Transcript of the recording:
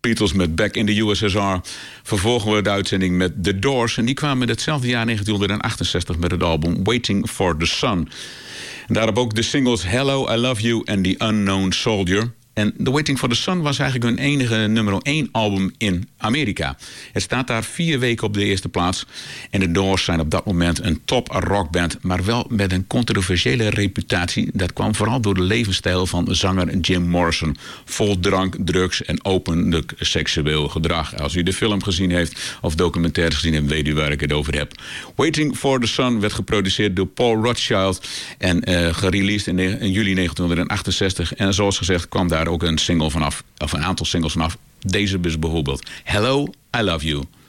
Beatles met Back in the USSR. Vervolgen we de uitzending met The Doors. En die kwamen in hetzelfde jaar 1968 met het album Waiting for the Sun. En daarop ook de singles Hello, I Love You en The Unknown Soldier. En The Waiting for the Sun was eigenlijk hun enige nummer 1 album in Amerika. Het staat daar 4 weken op de eerste plaats. En de Doors zijn op dat moment een top rockband, maar wel met een controversiële reputatie. Dat kwam vooral door de levensstijl van zanger Jim Morrison. Vol drank, drugs en openlijk seksueel gedrag. Als u de film gezien heeft of documentaires gezien heeft, weet u waar ik het over heb. Waiting for the Sun werd geproduceerd door Paul Rothchild en gereleased in juli 1968. En zoals gezegd kwam daar ook een single vanaf, of een aantal singles vanaf. Deze is bijvoorbeeld Hello, I Love You.